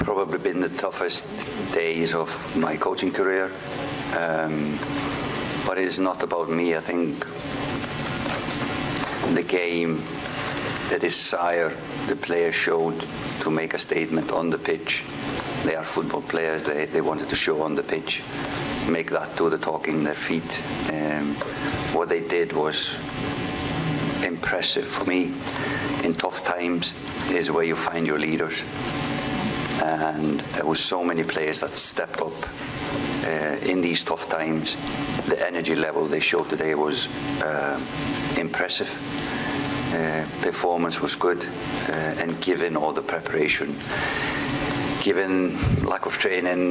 probably been the toughest days of my coaching career. But it's not about me. I think the game, the desire the players showed to make a statement on the pitch. They are football players. They wanted to show on the pitch, make that do the talking, their feet. What they did was impressive for me. In tough times is where you find your leaders. And there was so many players that stepped up in these tough times. The energy level they showed today was impressive. Performance was good, and given all the preparation, given lack of training,